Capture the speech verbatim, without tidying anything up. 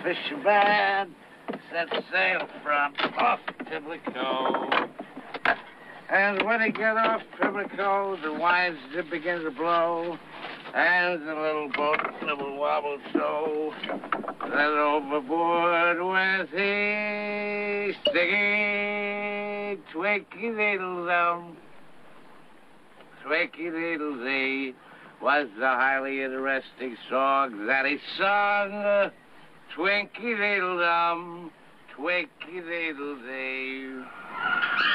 fisherman set sail from off Pimlico. And when he got off Pimlico, the wine did begin to blow, and the little boat nibble wobbled so. Then overboard went he, singing Twinkle-Diddle-Dum. Twinkle-Diddle-Dee was the highly interesting song that he sung. Twinkle-Diddle-Dum, Twinkle-Diddle-Dee.